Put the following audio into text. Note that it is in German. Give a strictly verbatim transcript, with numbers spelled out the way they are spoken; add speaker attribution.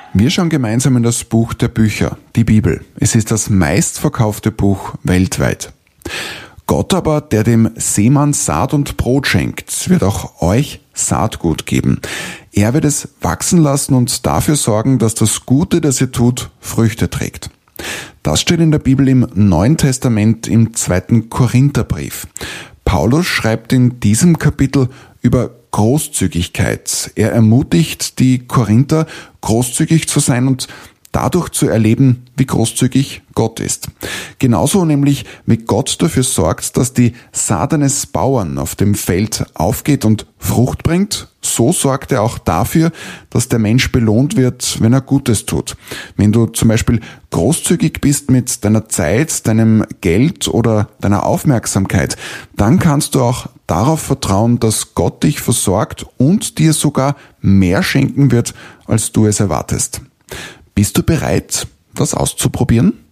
Speaker 1: Wir schauen gemeinsam in das Buch der Bücher, die Bibel. Es ist das meistverkaufte Buch weltweit. Gott aber, der dem Seemann Saat und Brot schenkt, wird auch euch Saatgut geben. Er wird es wachsen lassen und dafür sorgen, dass das Gute, das ihr tut, Früchte trägt. Das steht in der Bibel im Neuen Testament im zweiten Korintherbrief. Paulus schreibt in diesem Kapitel über Großzügigkeit. Er ermutigt die Korinther, großzügig zu sein und dadurch zu erleben, wie großzügig Gott ist. Genauso nämlich, wie Gott dafür sorgt, dass die Saat eines Bauern auf dem Feld aufgeht und Frucht bringt, so sorgt er auch dafür, dass der Mensch belohnt wird, wenn er Gutes tut. Wenn du zum Beispiel großzügig bist mit deiner Zeit, deinem Geld oder deiner Aufmerksamkeit, dann kannst du auch darauf vertrauen, dass Gott dich versorgt und dir sogar mehr schenken wird, als du es erwartest. Bist du bereit, das auszuprobieren?